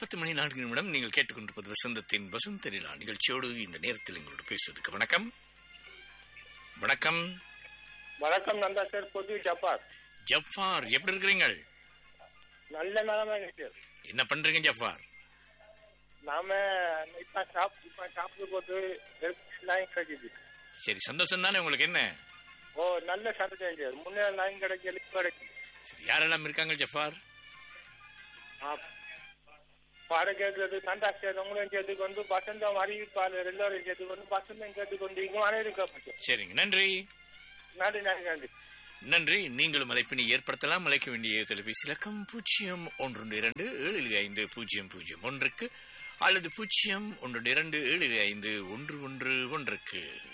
10:04 நீங்கள் கேட்டுக்கொண்டிருப்பது வசந்தத்தின் வசந்த நிலா நிகழ்ச்சியோடு இந்த நேரத்தில் எங்களோடு பேசுவதற்கு வணக்கம். வணக்கம். வணக்கம் நந்தா சார். பொது ஜப்பார். ஜப்பார், எப்படி இருக்கிறீங்க? நல்ல நிலைமை இருக்கு. என்ன பண்றீங்க ஜப்பார்? நாம இப்ப சாப்பிட்டு போட்டு லைன் கிடைக்குது. சரி, சந்தோஷம் தானே உங்களுக்கு? என்ன நல்ல சந்தோஷம். முன்னே லைன் கிடைக்கல, கிடைக்கும். சரி, யாரெல்லாம் இருக்காங்க ஜப்பார்? பாட கேட்கறது நந்தா சார் உங்களையும் சேர்த்துக்கொண்டு வசந்தம் அறிவிப்பாளர் எல்லாரையும் சேர்த்துக்கொண்டு வசந்தம் கேட்டுக்கொண்டு இங்க அனைவருக்கும் சரிங்க, நன்றி. நன்றி நன்றி நன்றி நன்றி. நீங்களும் அழைப்பினை ஏற்படுத்தலாம். அழைக்க வேண்டிய தொலைபேசி இலக்கம் 0112750001 அல்லது 01275111.